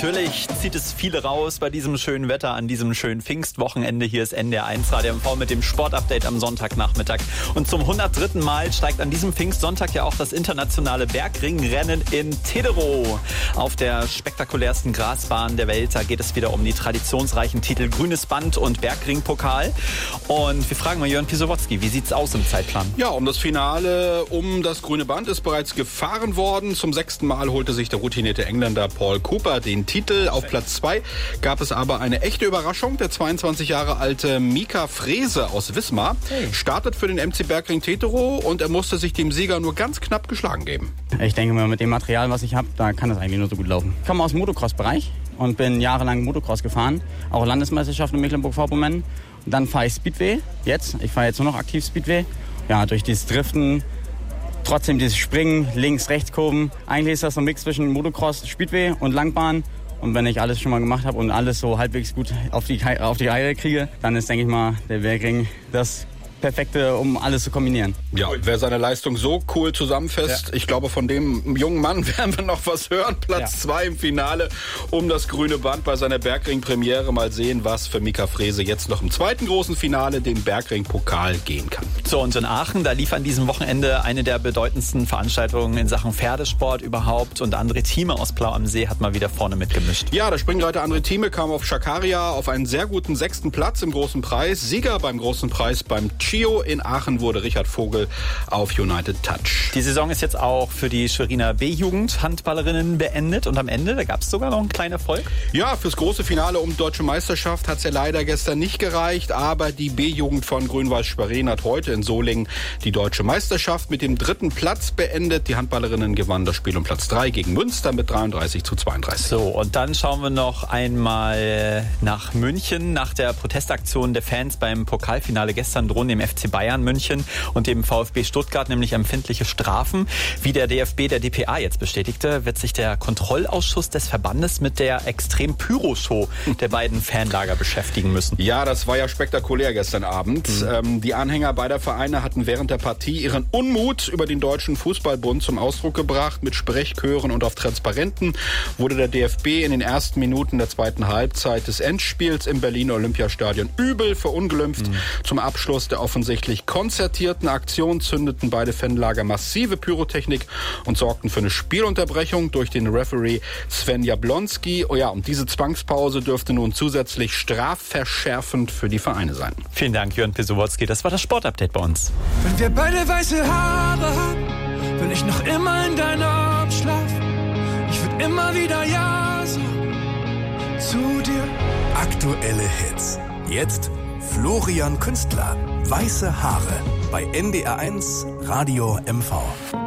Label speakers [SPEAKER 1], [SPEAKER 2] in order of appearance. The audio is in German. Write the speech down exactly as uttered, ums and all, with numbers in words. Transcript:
[SPEAKER 1] natürlich zieht es viele raus bei diesem schönen Wetter an diesem schönen Pfingstwochenende. Hier ist N D R eins Radio M V mit dem Sportupdate am Sonntagnachmittag. Und zum hundertdritten Mal steigt an diesem Pfingstsonntag ja auch das internationale Bergringrennen in Tederow. Auf der spektakulärsten Grasbahn der Welt, da geht es wieder um die traditionsreichen Titel Grünes Band und Bergringpokal. Und wir fragen mal Jörn Pisowotzki, wie sieht's aus im Zeitplan?
[SPEAKER 2] Ja, um das Finale um das Grüne Band ist bereits gefahren worden. Zum sechsten Mal holte sich der routinierte Engländer Paul Cooper den Titel. Auf Platz zwei gab es aber eine echte Überraschung. Der zweiundzwanzig Jahre alte Mika Frese aus Wismar startet für den M C Bergring Tederow und er musste sich dem Sieger nur ganz knapp geschlagen geben.
[SPEAKER 3] Ich denke mal, mit dem Material, was ich habe, da kann das eigentlich nur so gut laufen. Ich komme aus dem Motocross-Bereich und bin jahrelang Motocross gefahren, auch Landesmeisterschaft in Mecklenburg-Vorpommern. Und dann fahre ich Speedway, jetzt. Ich fahre jetzt nur noch aktiv Speedway. Ja, durch dieses Driften, trotzdem dieses Springen, Links-Rechts-Kurven. Eigentlich ist das so ein Mix zwischen Motocross, Speedway und Langbahn. Und wenn ich alles schon mal gemacht habe und alles so halbwegs gut auf die, auf die Reihe kriege, dann ist, denke ich mal, der Bergring das Perfekte, um alles zu kombinieren.
[SPEAKER 2] Ja, wer seine Leistung so cool zusammenfasst, ja. Ich glaube, von dem jungen Mann werden wir noch was hören. Platz zwei ja. im Finale um das Grüne Band bei seiner Bergring-Premiere. Mal sehen, was für Mika Frese jetzt noch im zweiten großen Finale, dem Bergring-Pokal, gehen kann.
[SPEAKER 1] So, und in Aachen, da lief an diesem Wochenende eine der bedeutendsten Veranstaltungen in Sachen Pferdesport überhaupt. Und André Thieme aus Blau am See hat mal wieder vorne mitgemischt.
[SPEAKER 2] Ja, der Springreiter André Thieme kam auf Schakaria auf einen sehr guten sechsten Platz im Großen Preis. Sieger beim Großen Preis beim Chio in Aachen wurde Richard Vogel auf United Touch.
[SPEAKER 1] Die Saison ist jetzt auch für die Schweriner B-Jugend Handballerinnen beendet und am Ende, da gab es sogar noch einen kleinen Erfolg.
[SPEAKER 2] Ja, fürs große Finale um die Deutsche Meisterschaft hat es ja leider gestern nicht gereicht, aber die B-Jugend von Grün-Weiß Schwerin hat heute in Solingen die Deutsche Meisterschaft mit dem dritten Platz beendet. Die Handballerinnen gewannen das Spiel um Platz drei gegen Münster mit dreiunddreißig zu zweiunddreißig.
[SPEAKER 1] So, und dann schauen wir noch einmal nach München. Nach der Protestaktion der Fans beim Pokalfinale gestern drohen dem F C Bayern München und dem VfB Stuttgart nämlich empfindliche Strafen. Wie der D F B der D P A jetzt bestätigte, wird sich der Kontrollausschuss des Verbandes mit der Extrem-Pyro-Show der beiden Fanlager beschäftigen müssen.
[SPEAKER 2] Ja, das war ja spektakulär gestern Abend. Mhm. Ähm, die Anhänger beider Vereine hatten während der Partie ihren Unmut über den Deutschen Fußballbund zum Ausdruck gebracht. Mit Sprechchören und auf Transparenten wurde der D F B in den ersten Minuten der zweiten Halbzeit des Endspiels im Berliner Olympiastadion übel verunglimpft. Mhm. Zum Abschluss der offensichtlich konzertierten Aktion zündeten beide Fanlager massive Pyrotechnik und sorgten für eine Spielunterbrechung durch den Referee Sven Jablonski. Oh ja, und diese Zwangspause dürfte nun zusätzlich strafverschärfend für die Vereine sein.
[SPEAKER 1] Vielen Dank, Jörn Pisowotzki. Das war das Sportupdate bei uns.
[SPEAKER 4] Wenn wir beide weiße Haare haben, will ich noch immer in deinen Arm schlafen. Ich würde immer wieder Ja sagen zu dir.
[SPEAKER 5] Aktuelle Hits. Jetzt Florian Künstler. Weiße Haare bei N D R eins Radio M V.